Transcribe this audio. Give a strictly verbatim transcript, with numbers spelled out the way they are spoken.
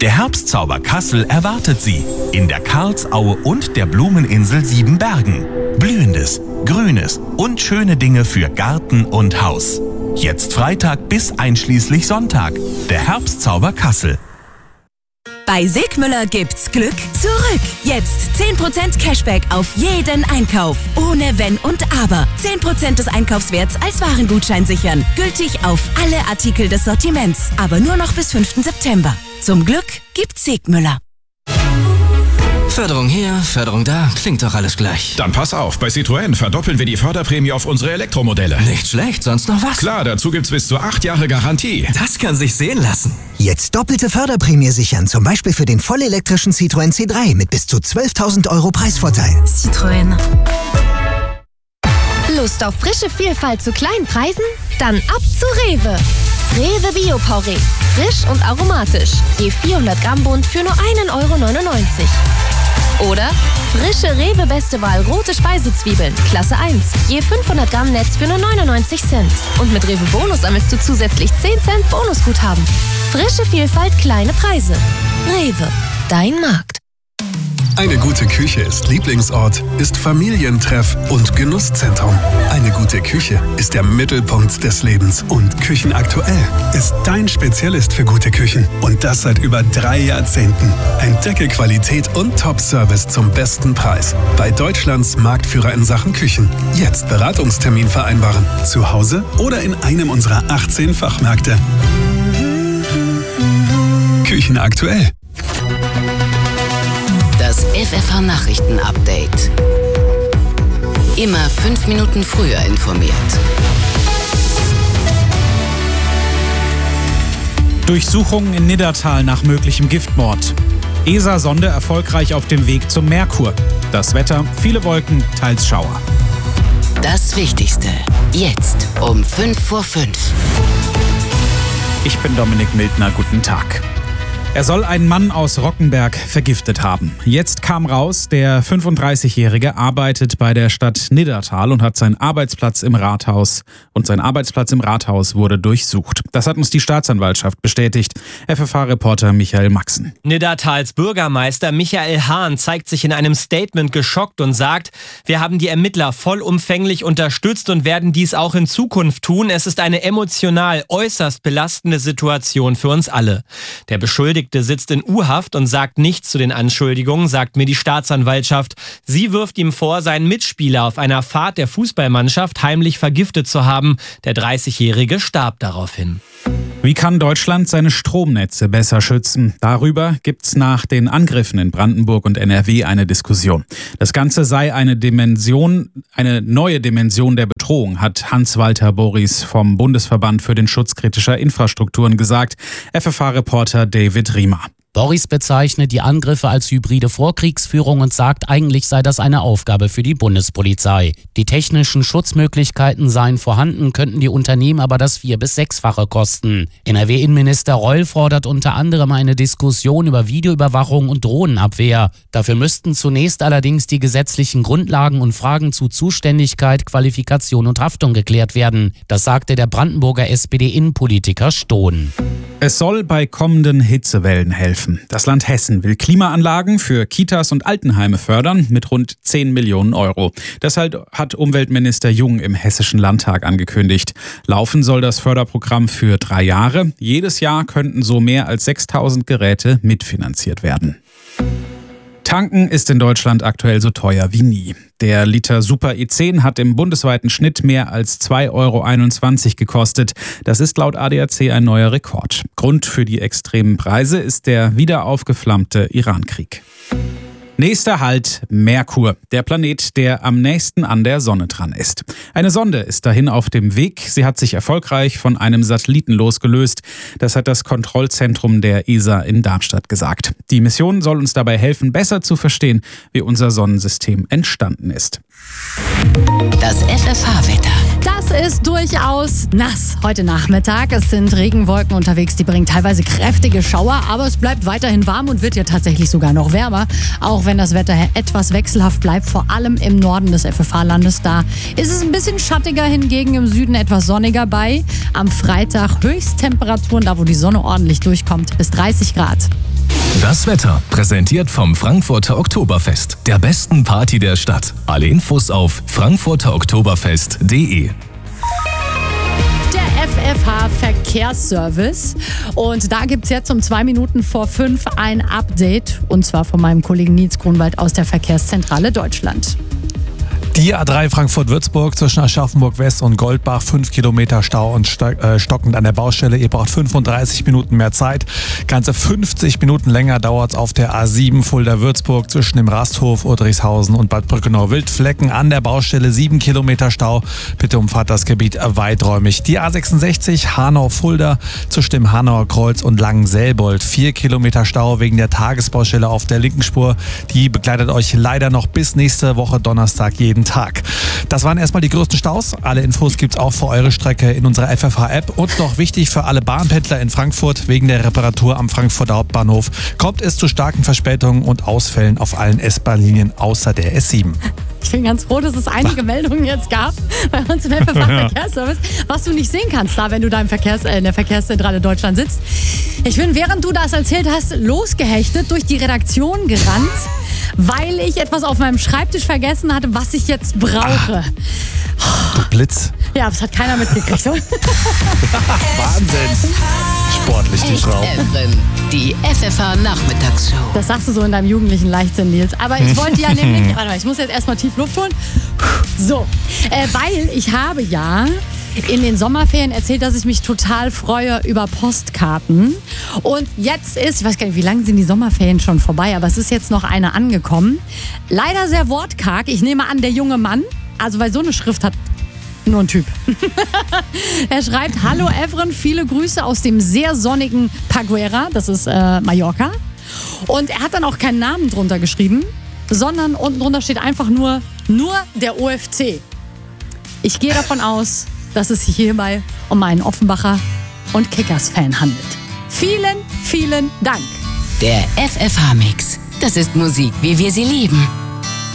Der Herbstzauber Kassel erwartet Sie in der Karlsaue und der Blumeninsel Siebenbergen. Blühendes, Grünes und schöne Dinge für Garten und Haus. Jetzt Freitag bis einschließlich Sonntag. Der Herbstzauber Kassel. Bei Sigmüller gibt's Glück zurück. Jetzt zehn Prozent Cashback auf jeden Einkauf. Ohne Wenn und Aber. zehn Prozent des Einkaufswerts als Warengutschein sichern. Gültig auf alle Artikel des Sortiments. Aber nur noch bis fünften September. Zum Glück gibt's Sigmüller. Förderung hier, Förderung da, klingt doch alles gleich. Dann pass auf, bei Citroën verdoppeln wir die Förderprämie auf unsere Elektromodelle. Nicht schlecht, sonst noch was? Klar, dazu gibt's bis zu acht Jahre Garantie. Das kann sich sehen lassen. Jetzt doppelte Förderprämie sichern, zum Beispiel für den vollelektrischen Citroën C drei mit bis zu zwölftausend Euro Preisvorteil. Citroën. Lust auf frische Vielfalt zu kleinen Preisen? Dann ab zu Rewe. Rewe Bio-Porree. Frisch und aromatisch. Je vierhundert Gramm Bund für nur einen Euro neunundneunzig. Oder frische Rewe Beste Wahl rote Speisezwiebeln, Klasse eins. Je fünfhundert Gramm Netz für nur neunundneunzig Cent. Und mit Rewe Bonus sammelst du zusätzlich zehn Cent Bonusguthaben. Frische Vielfalt, kleine Preise. Rewe, dein Markt. Eine gute Küche ist Lieblingsort, ist Familientreff und Genusszentrum. Eine gute Küche ist der Mittelpunkt des Lebens. Und Küchenaktuell ist dein Spezialist für gute Küchen. Und das seit über drei Jahrzehnten. Entdecke Qualität und Top-Service zum besten Preis. Bei Deutschlands Marktführer in Sachen Küchen. Jetzt Beratungstermin vereinbaren. Zu Hause oder in einem unserer achtzehn Fachmärkte. Küchenaktuell. Das F F H-Nachrichten-Update. Immer fünf Minuten früher informiert. Durchsuchungen in Niddertal nach möglichem Giftmord. E S A-Sonde erfolgreich auf dem Weg zum Merkur. Das Wetter, viele Wolken, teils Schauer. Das Wichtigste, jetzt um fünf vor fünf. Ich bin Dominik Mildner, guten Tag. Er soll einen Mann aus Rockenberg vergiftet haben. Jetzt kam raus, der fünfunddreißigjährige arbeitet bei der Stadt Niddertal und hat seinen Arbeitsplatz im Rathaus und sein Arbeitsplatz im Rathaus wurde durchsucht. Das hat uns die Staatsanwaltschaft bestätigt. F F H-Reporter Michael Maxen. Niddertals Bürgermeister Michael Hahn zeigt sich in einem Statement geschockt und sagt, wir haben die Ermittler vollumfänglich unterstützt und werden dies auch in Zukunft tun. Es ist eine emotional äußerst belastende Situation für uns alle. Der Beschuldigte sitzt in U-Haft und sagt nichts zu den Anschuldigungen, sagt mir die Staatsanwaltschaft. Sie wirft ihm vor, seinen Mitspieler auf einer Fahrt der Fußballmannschaft heimlich vergiftet zu haben. Der dreißigjährige starb daraufhin. Wie kann Deutschland seine Stromnetze besser schützen? Darüber gibt's nach den Angriffen in Brandenburg und N R W eine Diskussion. Das Ganze sei eine Dimension, eine neue Dimension der Bedrohung, hat Hans-Walter Boris vom Bundesverband für den Schutz kritischer Infrastrukturen gesagt. F F H-Reporter David Riemer. Boris bezeichnet die Angriffe als hybride Vorkriegsführung und sagt, eigentlich sei das eine Aufgabe für die Bundespolizei. Die technischen Schutzmöglichkeiten seien vorhanden, könnten die Unternehmen aber das vier- bis sechsfache kosten. N R W-Innenminister Reul fordert unter anderem eine Diskussion über Videoüberwachung und Drohnenabwehr. Dafür müssten zunächst allerdings die gesetzlichen Grundlagen und Fragen zu Zuständigkeit, Qualifikation und Haftung geklärt werden. Das sagte der Brandenburger S P D-Innenpolitiker Stohn. Es soll bei kommenden Hitzewellen helfen. Das Land Hessen will Klimaanlagen für Kitas und Altenheime fördern mit rund zehn Millionen Euro. Deshalb hat Umweltminister Jung im Hessischen Landtag angekündigt. Laufen soll das Förderprogramm für drei Jahre. Jedes Jahr könnten so mehr als sechstausend Geräte mitfinanziert werden. Tanken ist in Deutschland aktuell so teuer wie nie. Der Liter Super E zehn hat im bundesweiten Schnitt mehr als zwei Euro einundzwanzig gekostet. Das ist laut A D A C ein neuer Rekord. Grund für die extremen Preise ist der wieder aufgeflammte Iran-Krieg. Nächster Halt Merkur, der Planet, der am nächsten an der Sonne dran ist. Eine Sonde ist dahin auf dem Weg. Sie hat sich erfolgreich von einem Satelliten losgelöst. Das hat das Kontrollzentrum der E S A in Darmstadt gesagt. Die Mission soll uns dabei helfen, besser zu verstehen, wie unser Sonnensystem entstanden ist. Das F F H-Wetter. Das ist durchaus nass heute Nachmittag. Es sind Regenwolken unterwegs, die bringen teilweise kräftige Schauer, aber es bleibt weiterhin warm und wird ja tatsächlich sogar noch wärmer. Auch wenn das Wetter etwas wechselhaft bleibt, vor allem im Norden des F F H-Landes, da ist es ein bisschen schattiger, hingegen im Süden etwas sonniger bei. Am Freitag Höchsttemperaturen, da wo die Sonne ordentlich durchkommt, bis dreißig Grad. Das Wetter, präsentiert vom Frankfurter Oktoberfest, der besten Party der Stadt. Alle Infos auf frankfurter oktoberfest punkt de. Der F F H Verkehrsservice. Und da gibt es jetzt um zwei Minuten vor fünf ein Update. Und zwar von meinem Kollegen Nils Grunwald aus der Verkehrszentrale Deutschland. Die A drei Frankfurt-Würzburg zwischen Aschaffenburg West und Goldbach, fünf Kilometer Stau und stockend an der Baustelle. Ihr braucht fünfunddreißig Minuten mehr Zeit. Ganze fünfzig Minuten länger dauert es auf der A sieben Fulda-Würzburg zwischen dem Rasthof, Udrichshausen und Bad Brückenau-Wildflecken. An der Baustelle sieben Kilometer Stau. Bitte umfahrt das Gebiet weiträumig. Die A sechsundsechzig Hanau-Fulda zwischen dem Hanauer Kreuz und Langenselbold. vier Kilometer Stau wegen der Tagesbaustelle auf der linken Spur. Die begleitet euch leider noch bis nächste Woche Donnerstag jeden Tag. Das waren erstmal die größten Staus. Alle Infos gibt's auch für eure Strecke in unserer F F H-App. Und noch wichtig für alle Bahnpendler in Frankfurt, wegen der Reparatur am Frankfurter Hauptbahnhof kommt es zu starken Verspätungen und Ausfällen auf allen S-Bahn-Linien außer der S sieben. Ich bin ganz froh, dass es einige Meldungen jetzt gab bei uns im F F H-Verkehrsservice, was du nicht sehen kannst, da wenn du da im Verkehrs-, äh, in der Verkehrszentrale Deutschland sitzt. Ich bin, während du das erzählt hast, losgehechtet durch die Redaktion gerannt, weil ich etwas auf meinem Schreibtisch vergessen hatte, was ich jetzt brauche. Ach, du Blitz. Ja, das hat keiner mitgekriegt. Wahnsinn. Sportlich, die Echt, Frau. Efren, die F F H-Nachmittagsshow. Das sagst du so in deinem jugendlichen Leichtsinn, Nils. Aber ich wollte ja nämlich... Warte mal, ich muss jetzt erstmal tief Luft holen. So, äh, weil ich habe ja in den Sommerferien erzählt, dass ich mich total freue über Postkarten. Und jetzt ist, ich weiß gar nicht, wie lange sind die Sommerferien schon vorbei, aber es ist jetzt noch eine angekommen. Leider sehr wortkarg. Ich nehme an, der junge Mann, also weil so eine Schrift hat nur ein Typ. Er schreibt, hallo Efren, viele Grüße aus dem sehr sonnigen Paguera, das ist äh, Mallorca. Und er hat dann auch keinen Namen drunter geschrieben, sondern unten drunter steht einfach nur, nur der O F C. Ich gehe davon aus, dass es sich hierbei um einen Offenbacher und Kickers-Fan handelt. Vielen, vielen Dank. Der F F H-Mix. Das ist Musik, wie wir sie lieben.